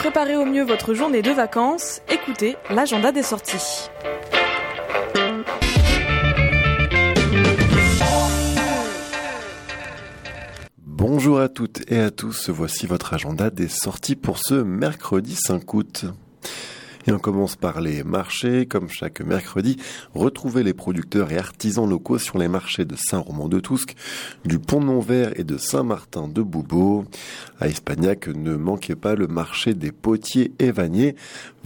préparer au mieux votre journée de vacances, écoutez l'agenda des sorties. Bonjour à toutes et à tous, voici votre agenda des sorties pour ce mercredi 5 août. Et on commence par les marchés. Comme chaque mercredi, retrouvez les producteurs et artisans locaux sur les marchés de Saint-Romain-de-Tousque, du Pont-de-Montvert et de Saint-Martin-de-Boubeau. À Espagnac, ne manquez pas le marché des potiers et vanniers.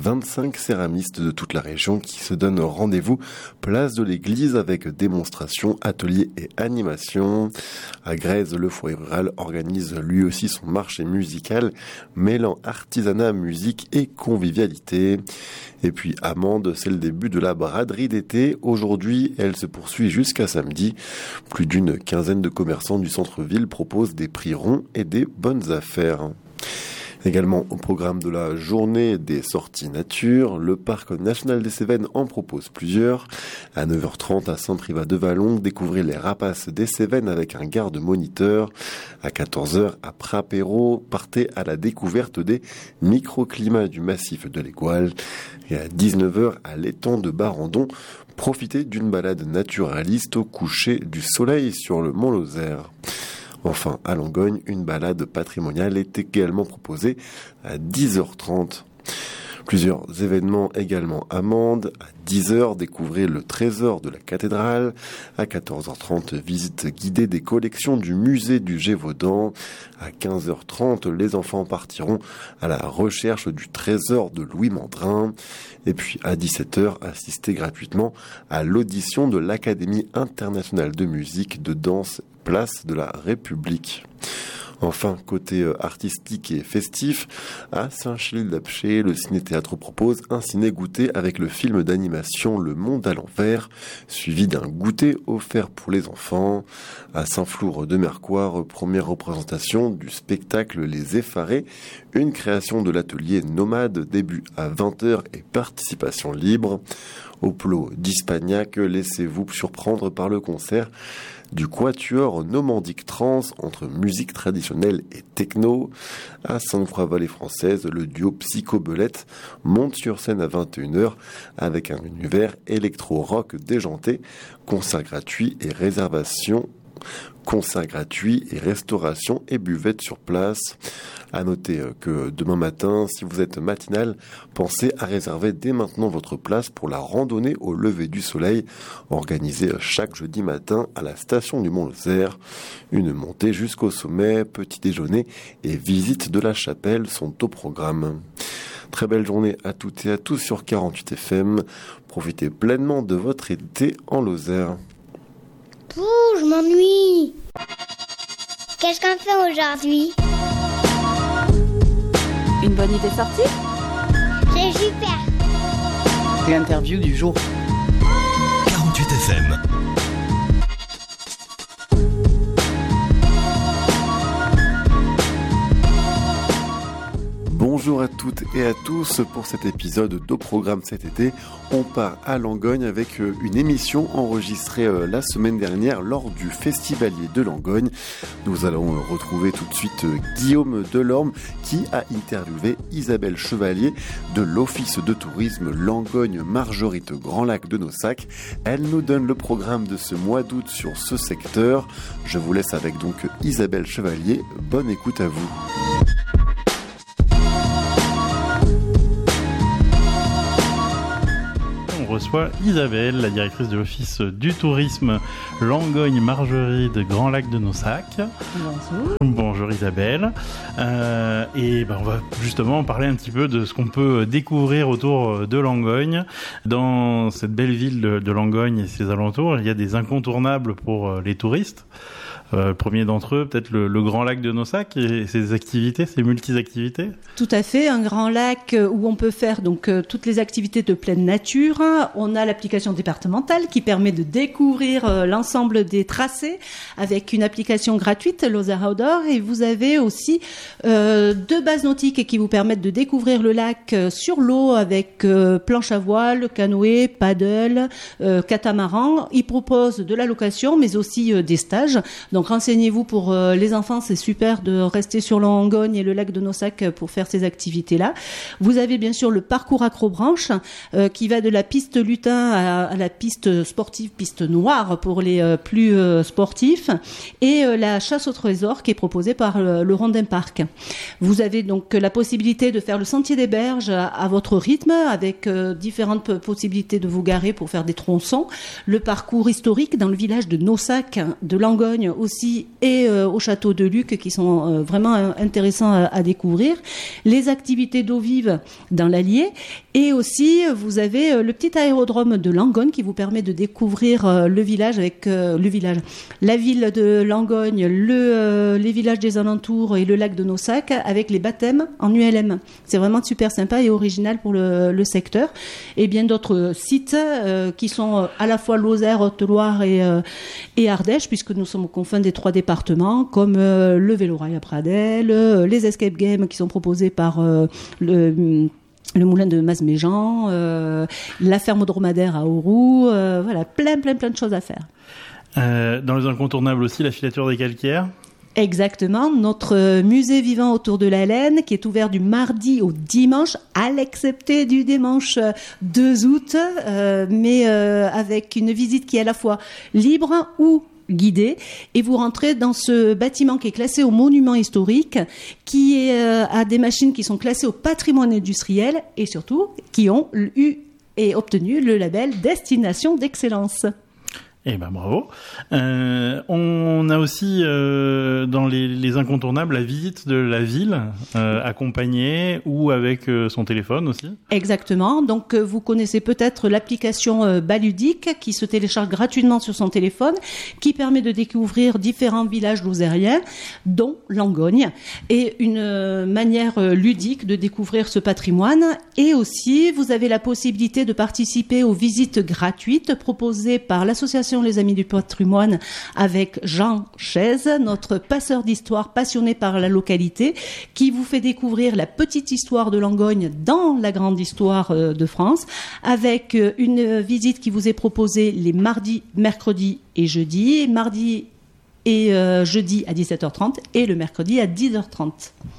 25 céramistes de toute la région qui se donnent rendez-vous place de l'église avec démonstrations, ateliers et animations. À Grèze, le foyer rural organise lui aussi son marché musical, mêlant artisanat, musique et convivialité. Et puis à Mende, c'est le début de la braderie d'été. Aujourd'hui, elle se poursuit jusqu'à samedi. Plus d'une quinzaine de commerçants du centre-ville proposent des prix ronds et des bonnes affaires. Également au programme de la journée des sorties nature, le parc national des Cévennes en propose plusieurs. À 9h30 à Saint-Privat-de-Vallon, découvrez les rapaces des Cévennes avec un garde-moniteur. À 14h à Prapéro, partez à la découverte des microclimats du massif de l'Égoile. Et à 19h à l'étang de Barandon, profitez d'une balade naturaliste au coucher du soleil sur le Mont Lozère. Enfin, à Langogne, une balade patrimoniale est également proposée à 10h30. Plusieurs événements également à Mende. À 10h, découvrez le trésor de la cathédrale. À 14h30, visite guidée des collections du musée du Gévaudan. À 15h30, les enfants partiront à la recherche du trésor de Louis Mandrin. Et puis à 17h, assistez gratuitement à l'audition de l'Académie internationale de musique, de danse, place de la République. Enfin, côté artistique et festif, à Saint-Childe-d'Apcher, le ciné-théâtre propose un ciné-goûter avec le film d'animation Le Monde à l'envers, suivi d'un goûter offert pour les enfants. À Saint-Flour-de-Mercoire, première représentation du spectacle Les Effarés, une création de l'atelier Nomade, début à 20h et participation libre. Au Plot d'Espagnac, laissez-vous surprendre par le concert du quatuor Normandique Trans entre musique traditionnelle et techno. À Sainte-Croix-Vallée française, le duo Psycho-Belette monte sur scène à 21h avec un univers électro-rock déjanté. Concert gratuit et restauration et buvette sur place. À noter que demain matin, si vous êtes matinal, pensez à réserver dès maintenant votre place pour la randonnée au lever du soleil, organisée chaque jeudi matin à la station du Mont-Lozère. Une montée jusqu'au sommet, petit déjeuner et visite de la chapelle sont au programme. Très belle journée à toutes et à tous sur 48 FM. Profitez pleinement de votre été en Lozère. Pouh, je m'ennuie. Qu'est-ce qu'on fait aujourd'hui? Une bonne idée sortie? C'est super. L'interview du jour. 48 FM. Bonjour à toutes et à tous. Pour cet épisode d'Au Programme cet été, on part à Langogne avec une émission enregistrée la semaine dernière lors du Festivalier de Langogne. Nous allons retrouver tout de suite Guillaume Delorme qui a interviewé Isabelle Chevalier de l'Office de tourisme Langogne-Margerite Grand Lac de Nossac. Elle nous donne le programme de ce mois d'août sur ce secteur. Je vous laisse avec donc Isabelle Chevalier. Bonne écoute à vous. On reçoit Isabelle, la directrice de l'Office du tourisme Langogne-Margerite Grand Lac de Nossac. Bonjour. Bonjour Isabelle. On va justement parler un petit peu de ce qu'on peut découvrir autour de Langogne. Dans cette belle ville de Langogne et ses alentours, il y a des incontournables pour les touristes. Le premier d'entre eux, peut-être le Grand Lac de Nossac et ses activités, ses multi-activités. Tout à fait, un grand lac où on peut faire donc toutes les activités de pleine nature. On a l'application départementale qui permet de découvrir l'ensemble des tracés avec une application gratuite, Lozère Outdoor, et vous avez aussi 2 bases nautiques qui vous permettent de découvrir le lac sur l'eau avec planche à voile, canoë, paddle, catamaran. Ils proposent de la location mais aussi des stages. Donc renseignez-vous pour les enfants, c'est super de rester sur la Langogne et le lac de Naussac pour faire ces activités-là. Vous avez bien sûr le parcours accrobranche qui va de la piste lutin à la piste sportive, piste noire pour les plus sportifs, et la chasse au trésor qui est proposée par le Rondin Parc. Vous avez donc la possibilité de faire le sentier des berges à votre rythme avec différentes possibilités de vous garer pour faire des tronçons. Le parcours historique dans le village de Naussac, de Langogne aussi, et au château de Luc qui sont vraiment intéressants à découvrir. Les activités d'eau vive dans l'Allier, et aussi vous avez le petit aérodrome de Langogne qui vous permet de découvrir le village avec la ville de Langogne, les villages des alentours et le lac de Naussac avec les baptêmes en ULM. C'est vraiment super sympa et original pour le secteur. Et bien d'autres sites qui sont à la fois Lozère, Haute-Loire et Ardèche, puisque nous sommes aux confins des 3 départements, comme le Vélorail à Pradelles, les escape games qui sont proposés par le moulin de Masméjean, la ferme dromadaire à Auroux, voilà, plein de choses à faire. Dans les incontournables aussi, la filature des calcaires. Exactement, notre musée vivant autour de la laine qui est ouvert du mardi au dimanche, à l'excepté du dimanche 2 août, mais avec une visite qui est à la fois libre ou guidée, et vous rentrez dans ce bâtiment qui est classé au monument historique, qui a des machines qui sont classées au patrimoine industriel et surtout qui ont eu et obtenu le label Destination d'excellence. Eh ben bravo. On a aussi dans les incontournables la visite de la ville, accompagnée ou avec son téléphone aussi. Exactement. Donc vous connaissez peut-être l'application Baludique qui se télécharge gratuitement sur son téléphone, qui permet de découvrir différents villages lozériens, dont Langogne, et une manière ludique de découvrir ce patrimoine. Et aussi, vous avez la possibilité de participer aux visites gratuites proposées par l'association Les Amis du Patrimoine avec Jean Chaise, notre passeur d'histoire passionné par la localité, qui vous fait découvrir la petite histoire de Langogne dans la grande histoire de France, avec une visite qui vous est proposée les mardis, mercredis et jeudis, mardi et jeudi à 17h30 et le mercredi à 10h30.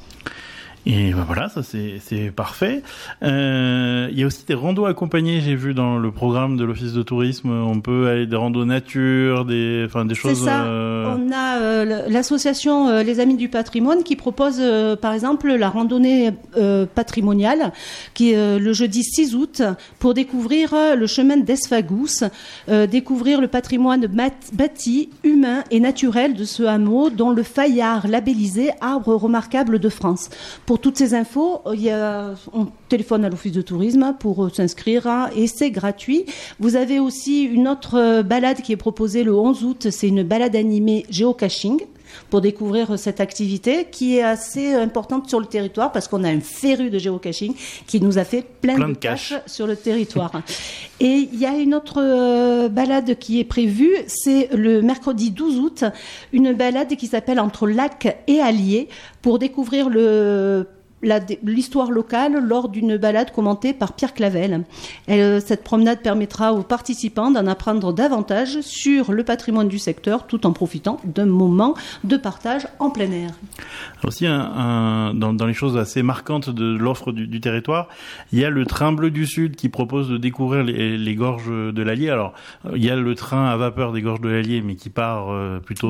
Et ben voilà, ça c'est parfait. Il y a aussi des randos accompagnés, j'ai vu dans le programme de l'Office de tourisme. On peut aller des randos nature, des choses. C'est ça. On a l'association Les Amis du Patrimoine qui propose par exemple la randonnée patrimoniale qui est le jeudi 6 août pour découvrir le chemin d'Esfagous, découvrir le patrimoine bâti, humain et naturel de ce hameau dont le Fayard labellisé arbre remarquable de France. Pour toutes ces infos, on téléphone à l'Office de tourisme pour s'inscrire et c'est gratuit. Vous avez aussi une autre balade qui est proposée le 11 août. C'est une balade animée géocaching pour découvrir cette activité qui est assez importante sur le territoire parce qu'on a un féru de géocaching qui nous a fait plein de caches sur le territoire. Et il y a une autre balade qui est prévue, c'est le mercredi 12 août, une balade qui s'appelle Entre Lac et Allier pour découvrir l'histoire locale lors d'une balade commentée par Pierre Clavel. Cette promenade permettra aux participants d'en apprendre davantage sur le patrimoine du secteur tout en profitant d'un moment de partage en plein air. Aussi, dans les choses assez marquantes de l'offre du territoire, il y a le train bleu du Sud qui propose de découvrir les gorges de l'Allier. Alors, il y a le train à vapeur des gorges de l'Allier, mais qui part plutôt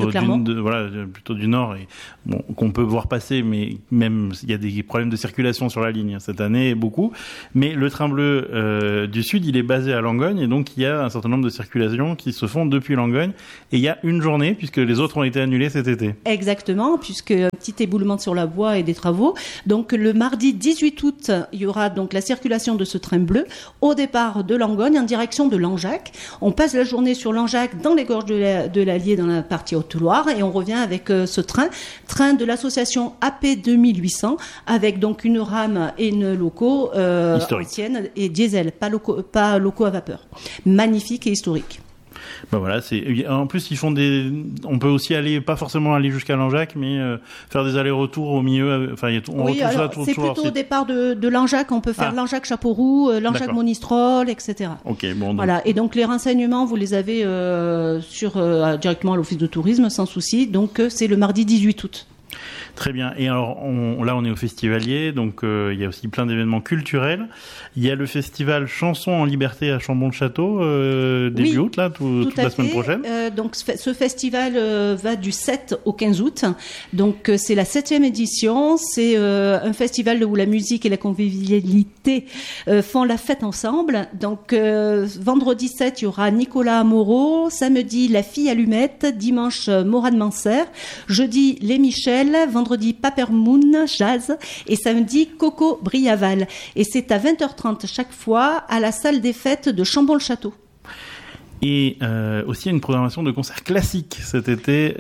du nord et qu'on peut voir passer, mais même il y a des problèmes de circulation sur la ligne cette année, beaucoup. Mais le train bleu du Sud, il est basé à Langogne et donc il y a un certain nombre de circulations qui se font depuis Langogne. Et il y a une journée puisque les autres ont été annulés cet été. Exactement, puisque un petit éboulement sur la voie et des travaux. Donc le mardi 18 août, il y aura donc la circulation de ce train bleu au départ de Langogne en direction de Langeac. On passe la journée sur Langeac dans les gorges de l'Allier dans la partie Haute-Loire et on revient avec ce train de l'association AP 2800 avec donc une rame et une loco ancienne et diesel, pas locaux à vapeur. Magnifique et historique. Ben voilà, en plus ils font on peut aussi pas forcément aller jusqu'à Langeac, mais faire des allers-retours au milieu. Enfin, on retrouve ça tout c'est plutôt au départ de Langeac, on peut faire Langeac Chapauroux, Langeac Monistrol, etc. Ok, bon. Donc... Voilà, et donc les renseignements vous les avez directement à l'office de tourisme sans souci. Donc c'est le mardi 18 août. Très bien. Et alors, là, on est au Festivalier, donc il y a aussi plein d'événements culturels. Il y a le festival Chansons en Liberté à Chambon-le-Château, début août, là, toute la semaine prochaine. Donc, ce festival va du 7 au 15 août. Donc, c'est la 7e édition. C'est un festival où la musique et la convivialité font la fête ensemble. Donc, vendredi 7, il y aura Nicolas Moreau. Samedi, La Fille Allumette. Dimanche, Morane Manser. Jeudi, Les Michel. Vendredi, Papermoon, Jazz. Et samedi, Coco Briaval. Et c'est à 20h30 chaque fois à la salle des fêtes de Chambon-le-Château. Et aussi, il y a une programmation de concerts classiques cet été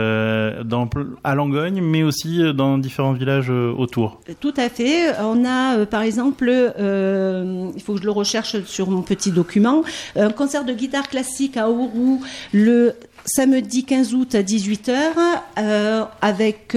à Langogne, mais aussi dans différents villages autour. Tout à fait. On a, par exemple, il faut que je le recherche sur mon petit document, un concert de guitare classique à Auroux le samedi 15 août à 18h, avec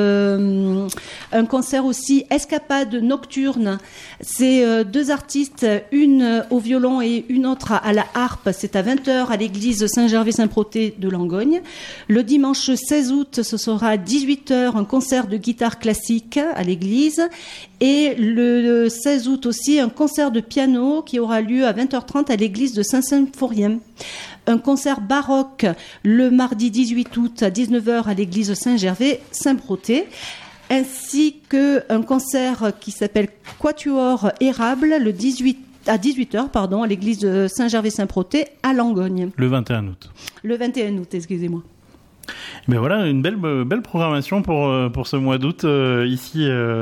un concert aussi Escapade nocturne. C'est deux artistes, une au violon et une autre à la harpe. C'est à 20h à l'église Saint-Gervais-Saint-Protais de Langogne. Le dimanche 16 août, ce sera à 18h un concert de guitare classique à l'église. Et le 16 août aussi, un concert de piano qui aura lieu à 20h30 à l'église de Saint-Symphorien. Un concert baroque le mardi 18 août à 19h à l'église Saint-Gervais-Saint-Protais, ainsi qu'un concert qui s'appelle Quatuor Érable à 18h à l'église de Saint-Gervais-Saint-Protais à Langogne. Le 21 août. Le 21 août, excusez-moi. Ben voilà, une belle programmation pour ce mois d'août ici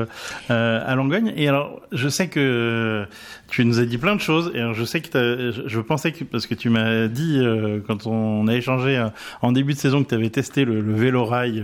à Langogne. Et alors, je sais que tu nous as dit plein de choses. Et alors, je sais que je pensais que, parce que tu m'as dit quand on a échangé en début de saison que tu avais testé le vélo-rail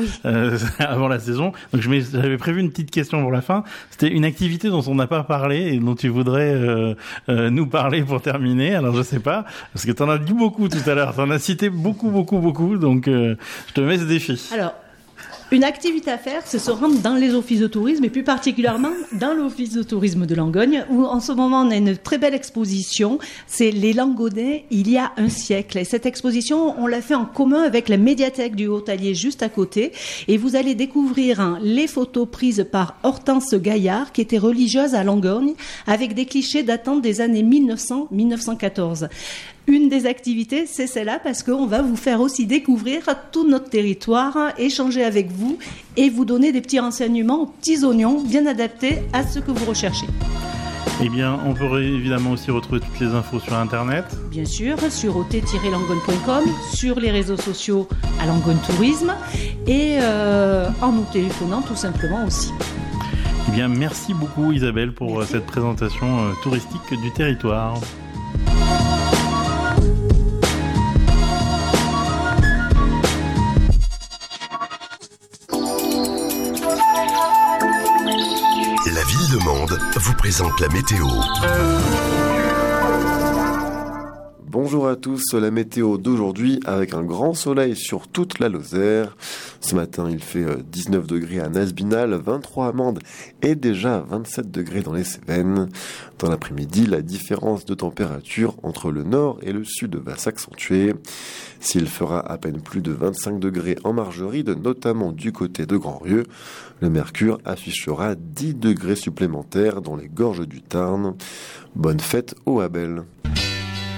avant la saison. Donc j'avais prévu une petite question pour la fin. C'était une activité dont on n'a pas parlé et dont tu voudrais nous parler pour terminer. Alors je sais pas, parce que tu en as dit beaucoup tout à l'heure. Tu en as cité beaucoup. Donc je te mets ce défi. Alors, une activité à faire, c'est se rendre dans les offices de tourisme et plus particulièrement dans l'office de tourisme de Langogne où en ce moment on a une très belle exposition, c'est les Langonais il y a un siècle. Et cette exposition, on l'a fait en commun avec la médiathèque du Haut-Allier juste à côté et vous allez découvrir les photos prises par Hortense Gaillard qui était religieuse à Langogne avec des clichés datant des années 1900-1914. Une des activités, c'est celle-là, parce qu'on va vous faire aussi découvrir tout notre territoire, échanger avec vous et vous donner des petits renseignements aux petits oignons bien adaptés à ce que vous recherchez. Eh bien, on peut évidemment aussi retrouver toutes les infos sur Internet. Bien sûr, sur ot-langogne.com, sur les réseaux sociaux à Langogne Tourisme et en nous téléphonant tout simplement aussi. Eh bien, merci beaucoup Isabelle pour cette présentation touristique du territoire. La Ville de Mende vous présente la météo. Bonjour à tous, la météo d'aujourd'hui avec un grand soleil sur toute la Lozère. Ce matin, il fait 19 degrés à Nasbinal, 23 à Mende et déjà 27 degrés dans les Cévennes. Dans l'après-midi, la différence de température entre le nord et le sud va s'accentuer. S'il fera à peine plus de 25 degrés en Margeride, notamment du côté de Grandrieux, le mercure affichera 10 degrés supplémentaires dans les gorges du Tarn. Bonne fête aux Abel.